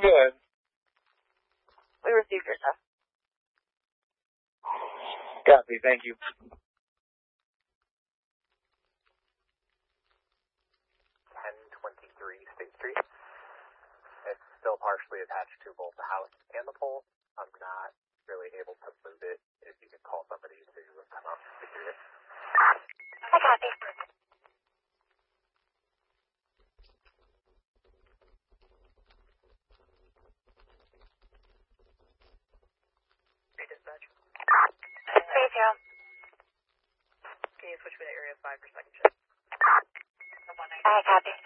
Good. We received your stuff. Copy, thank you. 1023 State Street. It's still partially attached to both the house and the pole. I'm not really able to move it. If you could call somebody to come up to do it. I copy. Dispatch. Please, yeah. Can you switch me to area 5 for second shift? I copy.